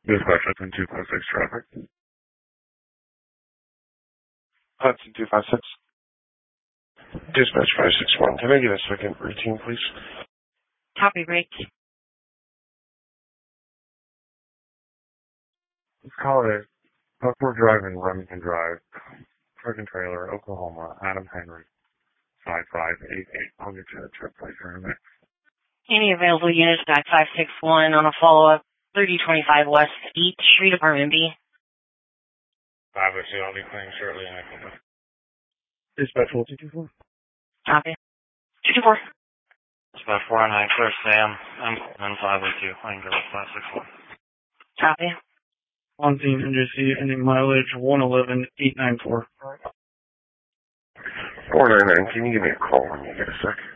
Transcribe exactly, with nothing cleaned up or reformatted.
Dispatch Hudson two five six traffic. Hudson two five six. Dispatch five six one. Can I get a second routine, please? Copy, break. Let's call it Buckford Drive and Remington Drive. Truck and trailer, Oklahoma, Adam Henry, five five eight eight. I'll get you a trip place in a minute. Any available units back five six one on a follow-up, thirty twenty-five West eighth Street, Apartment B. five oh two, I'll be playing shortly. Dispatch one two two four. Copy. two two four. Dispatch four nine, clear Sam. I'm on five oh two, plane girl five six one. Copy. On scene, N J C, ending mileage one eleven eight nine four. four nine nine, can you give me a call when you get a sec?